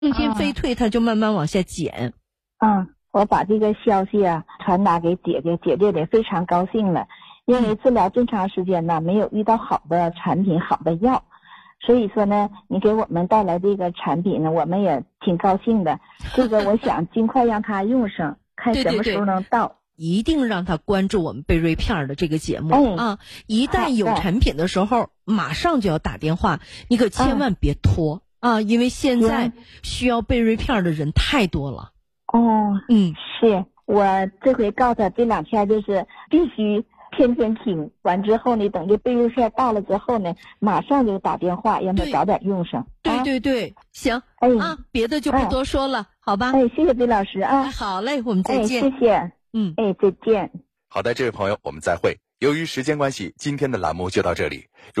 重金飞退，它就慢慢往下减。 我把这个消息传达给姐姐，姐姐也非常高兴了，因为治疗这么长时间呢，没有遇到好的产品、好的药，所以说呢，你给我们带来这个产品呢，我们也挺高兴的。这个我想尽快让他用上，看什么时候能到。 一定让他关注我们贝瑞片的这个节目一旦有产品的时候，马上就要打电话，你可千万别拖因为现在需要贝瑞片的人太多了。 是我这回告诉他这2天就是必须天天听，完之后呢，等这贝瑞片到了之后呢，马上就打电话让他早点用上。 对，行别的就不多说了，好吧？ 谢谢贝老师好嘞，我们再见。 谢谢。再见。 好的，这位朋友，我们再会。由于时间关系，今天的栏目就到这里。